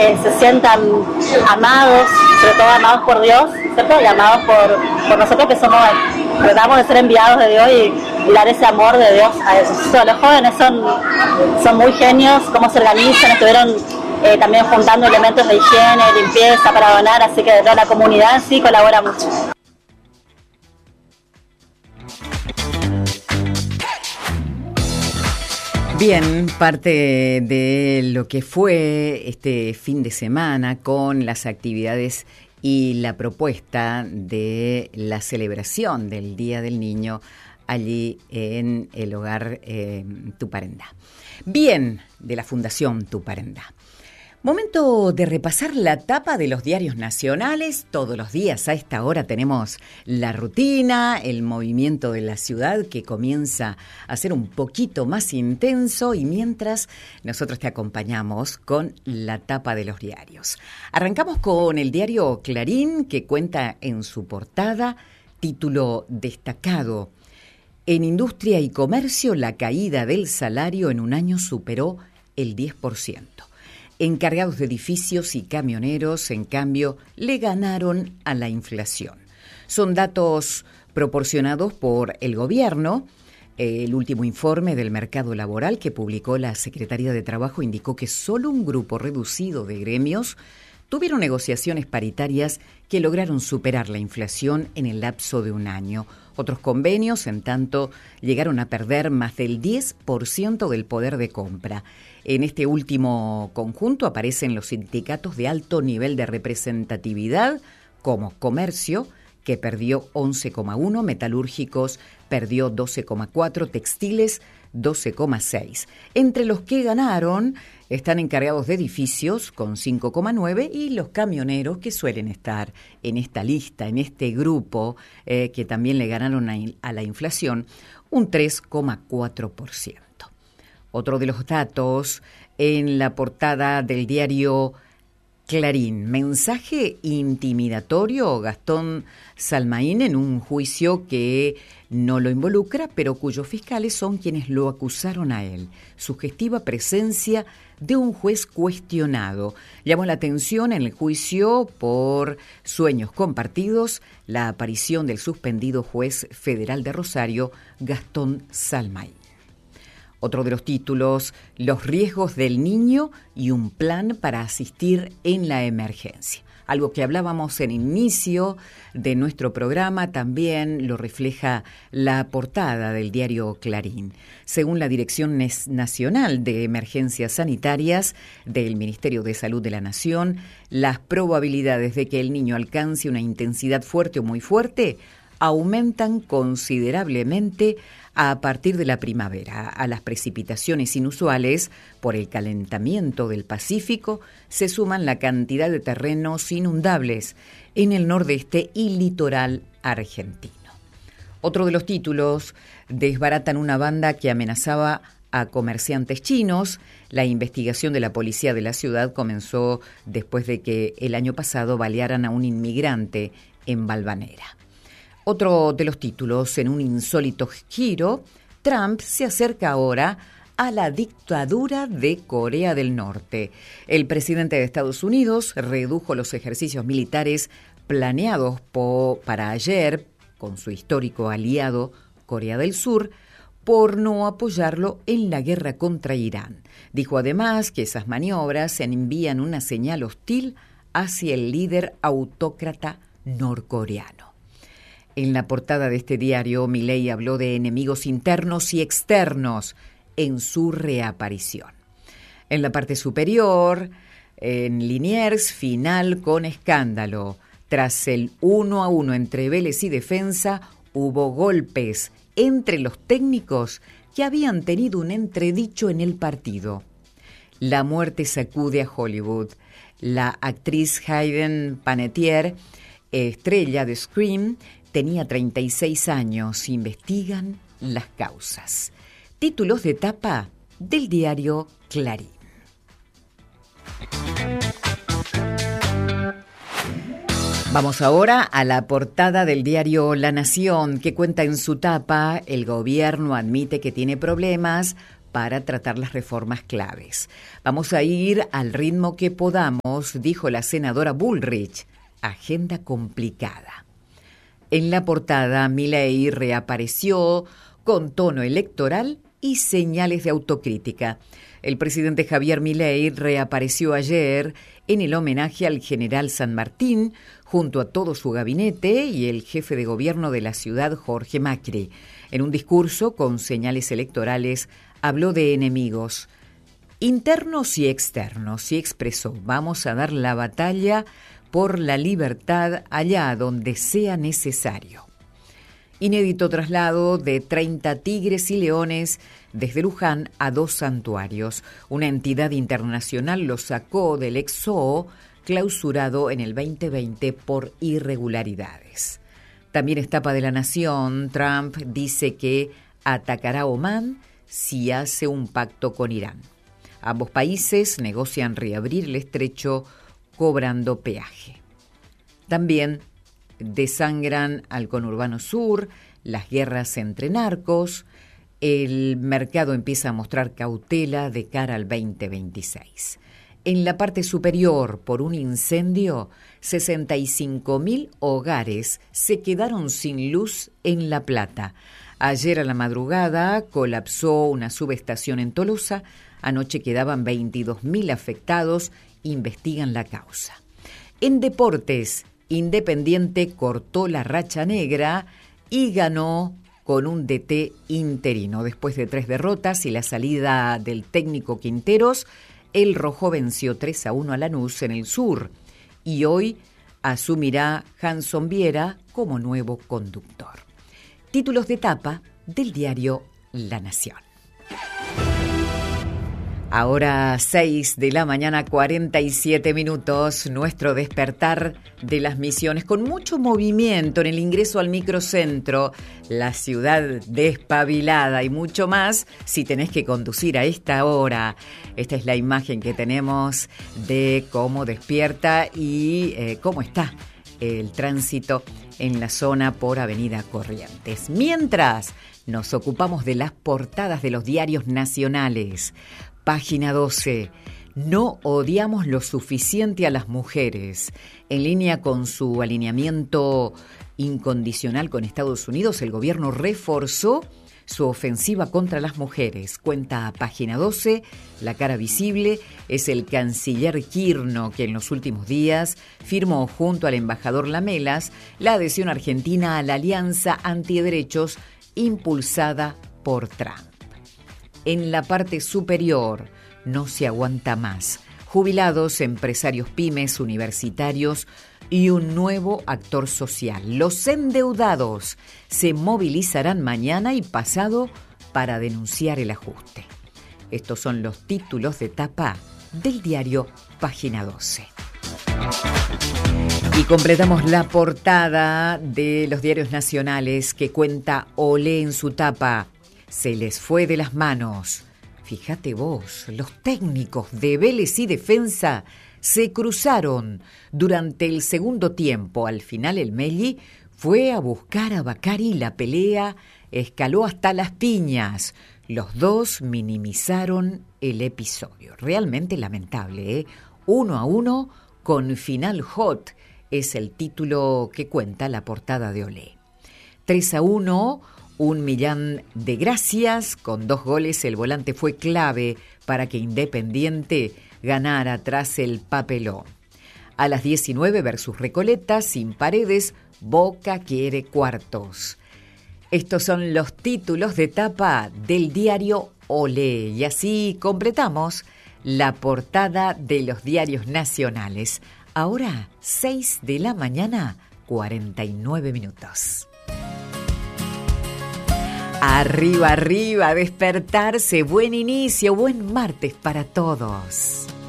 se sientan amados, sobre todo amados por Dios, ¿cierto? Y amados por nosotros que tratamos de ser enviados de Dios y dar ese amor de Dios a ellos. Los jóvenes son muy genios, cómo se organizan, estuvieron también juntando elementos de higiene, limpieza para donar, así que la comunidad en sí colabora mucho. Bien, parte de lo que fue este fin de semana con las actividades y la propuesta de la celebración del Día del Niño allí en el hogar Tuparendá. Bien, de la Fundación Tuparendá. Momento de repasar la tapa de los diarios nacionales. Todos los días a esta hora tenemos la rutina, el movimiento de la ciudad que comienza a ser un poquito más intenso y mientras nosotros te acompañamos con la tapa de los diarios. Arrancamos con el diario Clarín que cuenta en su portada título destacado: en industria y comercio la caída del salario en un año superó el 10%. Encargados de edificios y camioneros, en cambio, le ganaron a la inflación. Son datos proporcionados por el gobierno. El último informe del mercado laboral que publicó la Secretaría de Trabajo indicó que solo un grupo reducido de gremios tuvieron negociaciones paritarias que lograron superar la inflación en el lapso de un año. Otros convenios, en tanto, llegaron a perder más del 10% del poder de compra. En este último conjunto aparecen los sindicatos de alto nivel de representatividad, como Comercio, que perdió 11,1%, Metalúrgicos perdió 12,4%, Textiles 12,6%. Entre los que ganaron están encargados de edificios con 5,9% y los camioneros que suelen estar en esta lista, en este grupo que también le ganaron a la inflación, un 3,4%. Otro de los datos en la portada del diario Clarín: mensaje intimidatorio Gastón Salmaín en un juicio que no lo involucra, pero cuyos fiscales son quienes lo acusaron a él. Sugestiva presencia de un juez cuestionado. Llamó la atención en el juicio por sueños compartidos la aparición del suspendido juez federal de Rosario, Gastón Salmaín. Otro de los títulos: los riesgos del niño y un plan para asistir en la emergencia. Algo que hablábamos en inicio de nuestro programa, también lo refleja la portada del diario Clarín. Según la Dirección Nacional de Emergencias Sanitarias del Ministerio de Salud de la Nación, las probabilidades de que el niño alcance una intensidad fuerte o muy fuerte aumentan considerablemente a partir de la primavera. A las precipitaciones inusuales por el calentamiento del Pacífico se suman la cantidad de terrenos inundables en el nordeste y litoral argentino. Otro de los títulos: desbaratan una banda que amenazaba a comerciantes chinos. La investigación de la policía de la ciudad comenzó después de que el año pasado balearan a un inmigrante en Valvanera. Otro de los títulos: en un insólito giro, Trump se acerca ahora a la dictadura de Corea del Norte. El presidente de Estados Unidos redujo los ejercicios militares planeados para ayer con su histórico aliado Corea del Sur por no apoyarlo en la guerra contra Irán. Dijo además que esas maniobras envían una señal hostil hacia el líder autócrata norcoreano. En la portada de este diario, Milei habló de enemigos internos y externos en su reaparición. En la parte superior, en Liniers, final con escándalo. Tras el 1-1 entre Vélez y Defensa, hubo golpes entre los técnicos que habían tenido un entredicho en el partido. La muerte sacude a Hollywood. La actriz Hayden Panettiere, estrella de Scream, tenía 36 años. Investigan las causas. Títulos de tapa del diario Clarín. Vamos ahora a la portada del diario La Nación, que cuenta en su tapa: el gobierno admite que tiene problemas para tratar las reformas claves. Vamos a ir al ritmo que podamos, dijo la senadora Bullrich. Agenda complicada. En la portada, Milei reapareció con tono electoral y señales de autocrítica. El presidente Javier Milei reapareció ayer en el homenaje al general San Martín, junto a todo su gabinete y el jefe de gobierno de la ciudad, Jorge Macri. En un discurso con señales electorales, habló de enemigos internos y externos y expresó: vamos a dar la batalla por la libertad allá donde sea necesario. Inédito traslado de 30 tigres y leones desde Luján a 2 santuarios. Una entidad internacional los sacó del ex zoo, clausurado en el 2020 por irregularidades. También es tapa de La Nación. Trump dice que atacará a Omán si hace un pacto con Irán. Ambos países negocian reabrir el estrecho cobrando peaje. También desangran al conurbano sur, las guerras entre narcos. El mercado empieza a mostrar cautela de cara al 2026. En la parte superior, por un incendio, 65.000 hogares se quedaron sin luz en La Plata. Ayer a la madrugada colapsó una subestación en Tolosa. Anoche quedaban 22.000 afectados. Investigan la causa. En deportes, Independiente cortó la racha negra y ganó con un DT interino. Después de 3 derrotas y la salida del técnico Quinteros, el rojo venció 3-1 a Lanús en el sur y hoy asumirá Hanson Viera como nuevo conductor. Títulos de tapa del diario La Nación. Ahora 6 de la mañana, 47 minutos, nuestro despertar de las Misiones, con mucho movimiento en el ingreso al microcentro, la ciudad despabilada y mucho más si tenés que conducir a esta hora. Esta es la imagen que tenemos de cómo despierta y cómo está el tránsito en la zona por Avenida Corrientes. Mientras nos ocupamos de las portadas de los diarios nacionales. Página 12. No odiamos lo suficiente a las mujeres. En línea con su alineamiento incondicional con Estados Unidos, el gobierno reforzó su ofensiva contra las mujeres. Cuenta a Página 12, la cara visible es el canciller Quirno, que en los últimos días firmó junto al embajador Lamelas la adhesión argentina a la alianza antiderechos impulsada por Trump. En la parte superior, no se aguanta más. Jubilados, empresarios pymes, universitarios y un nuevo actor social. Los endeudados se movilizarán mañana y pasado para denunciar el ajuste. Estos son los títulos de tapa del diario Página 12. Y completamos la portada de los diarios nacionales que cuenta Olé en su tapa. Se les fue de las manos. Fíjate vos, los técnicos de Vélez y Defensa se cruzaron durante el segundo tiempo. Al final el Melli fue a buscar a Bacari y la pelea escaló hasta las piñas. Los dos minimizaron el episodio. Realmente lamentable, ¿eh? 1-1 con final hot es el título que cuenta la portada de Olé. 3-1. Un millón de gracias. Con 2 goles el volante fue clave para que Independiente ganara tras el papelón. A las 19 versus Recoleta, sin Paredes, Boca quiere cuartos. Estos son los títulos de tapa del diario Olé. Y así completamos la portada de los diarios nacionales. Ahora 6 de la mañana, 49 minutos. Arriba, arriba, despertarse, buen inicio, buen martes para todos.